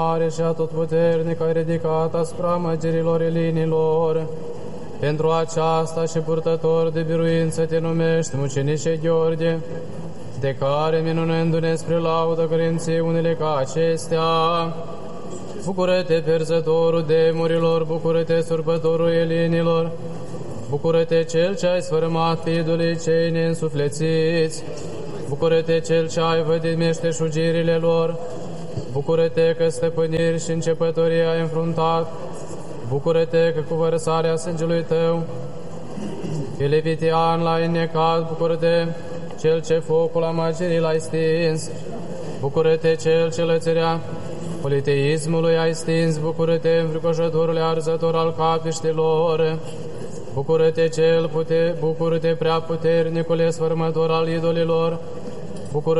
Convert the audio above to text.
mare și atotputernic ai ridicat asupra măgerilor elinilor. Pentru aceasta și purtător de biruință te numești mucenice Gheorghe, de care, minunându-ne spre laudă credințiunile ca acestea, bucură-te, perzătorul demurilor, bucură-te, surpătorul elinilor, bucură-te, cel ce ai sfărâmat pe idolii cei neînsuflețiți, bucură-te, cel ce ai vădit meșteșugirile lor, bucură-te că stăpâniri și începătorii ai înfruntat, bucură-te că cu vărsarea sângelui tău, Filipitian l-ai înnecat, bucură-te, cel ce focul amagerii l-ai stins, bucură-te, cel ce lățărea politeismului ai stins, bucură-te, înfricoșătorule arzător al capiștilor, bucură-te, bucură-te, prea puternicule sfărmător al idolilor, bucură